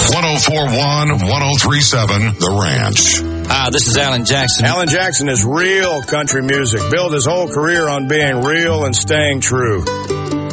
1041, 1037, The Ranch. Hi, this is Alan Jackson. Alan Jackson is real country music. Built his whole career on being real and staying true.